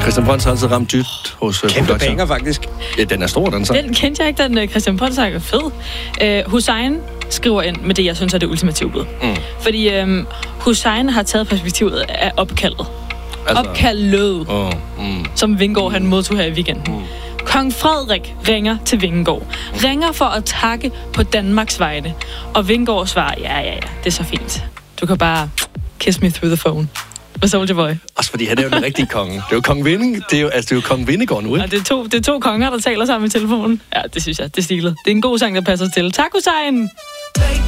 Christian Brøns har altid ramt dybt hos Kæmpe banger, faktisk. Ja, den er stor, den sang. Den kendte jeg ikke, den Christian Brøns sang er fed. Hussein skriver ind med det, jeg synes er det ultimative bud. Fordi Hussein har taget perspektivet af opkaldet. Altså, opkaldet, som Vingegaard han modtog her i weekenden. Kong Frederik ringer til Vingegaard. Ringer for at takke på Danmarks vegne. Og Vingegaard svarer, ja, det er så fint. Du kan bare kiss me through the phone. Med Soulja Boy. Også fordi han er jo den rigtige konge. Det er jo kong Vinding. Det er jo kong Vingegaard nu, ikke? Og det er to konger, der taler sammen i telefonen. Ja, det synes jeg. Det er stilet. Det er en god sang, der passer til. Tak, Hussein!